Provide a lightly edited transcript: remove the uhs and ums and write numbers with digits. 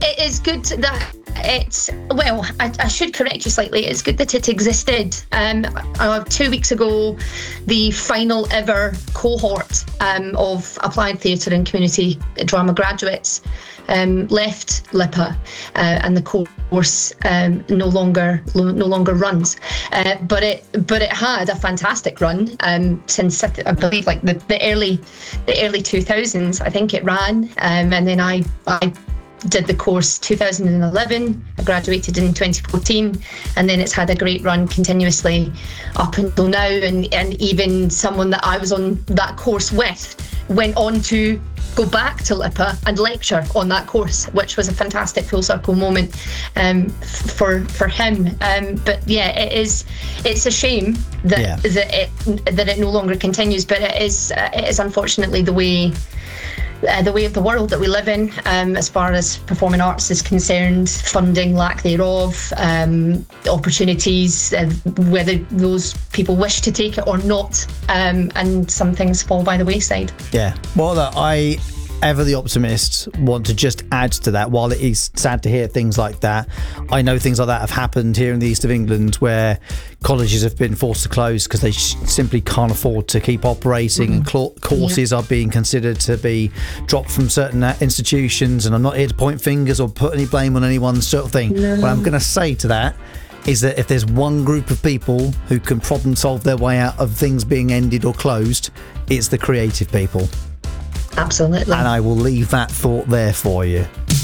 it is good that it's, well, I should correct you slightly. It's good that it existed. 2 weeks ago, the final ever cohort of applied theatre and community drama graduates left LIPA, and the course no longer runs. But it had a fantastic run since, I believe, like the early 2000s. I think it ran, and then I did the course 2011. I graduated in 2014, and then it's had a great run continuously up until now. And even someone that I was on that course with went on to go back to LIPA and lecture on that course, which was a fantastic full circle moment for him. But yeah, it's a shame that it no longer continues. But it is unfortunately the way of the world that we live in, as far as performing arts is concerned. Funding, lack thereof, opportunities, whether those people wish to take it or not, and some things fall by the wayside. Yeah, well, I, ever the optimist, want to just add to that. While it is sad to hear things like that, I know things like that have happened here in the east of England, where colleges have been forced to close because they simply can't afford to keep operating, and courses are being considered to be dropped from certain institutions. And I'm not here to point fingers or put any blame on anyone, sort of thing. No. What I'm going to say to that is that if there's one group of people who can problem solve their way out of things being ended or closed, it's the creative people. Absolutely. And I will leave that thought there for you.